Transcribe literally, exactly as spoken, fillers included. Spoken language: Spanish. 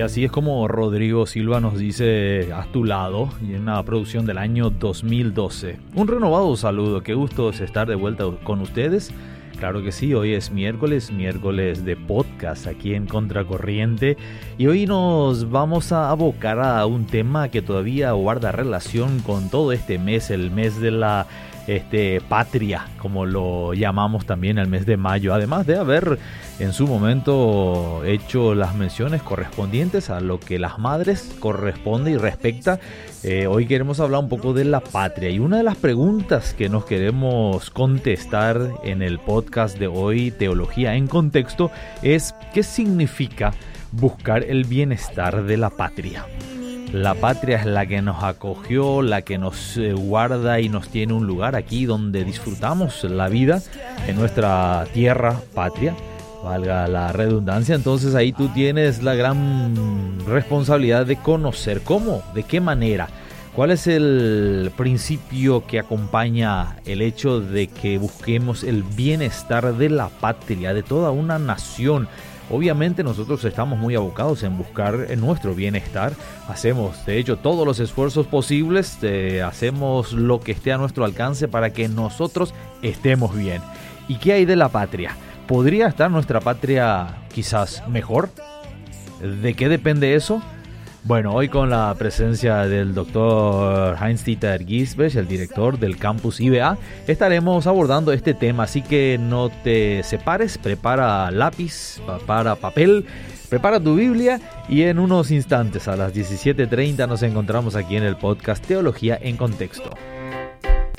Y así es como Rodrigo Silva nos dice a tu lado, y en una producción del año dos mil doce. Un renovado saludo, qué gusto es estar de vuelta con ustedes. Claro que sí, hoy es miércoles, miércoles de podcast aquí en Contracorriente. Y hoy nos vamos a abocar a un tema que todavía guarda relación con todo este mes, el mes de la este, patria, como lo llamamos también el mes de mayo. Además de haber en su momento hecho las menciones correspondientes a lo que las madres corresponde y respecta, eh, hoy queremos hablar un poco de la patria. Y una de las preguntas que nos queremos contestar en el podcast de hoy, Teología en Contexto, es ¿qué significa buscar el bienestar de la patria? La patria es la que nos acogió, la que nos guarda y nos tiene un lugar aquí donde disfrutamos la vida en nuestra tierra patria, valga la redundancia. Entonces ahí tú tienes la gran responsabilidad de conocer cómo, de qué manera, cuál es el principio que acompaña el hecho de que busquemos el bienestar de la patria, de toda una nación. Obviamente nosotros estamos muy abocados en buscar en nuestro bienestar, hacemos de hecho todos los esfuerzos posibles, eh, hacemos lo que esté a nuestro alcance para que nosotros estemos bien. ¿Y qué hay de la patria? ¿Podría estar nuestra patria quizás mejor? ¿De qué depende eso? Bueno, hoy con la presencia del doctor Heinz-Dieter Giesbrecht, el director del campus I B A, estaremos abordando este tema, así que no te separes, prepara lápiz, prepara papel, prepara tu Biblia y en unos instantes a las diecisiete treinta nos encontramos aquí en el podcast Teología en Contexto.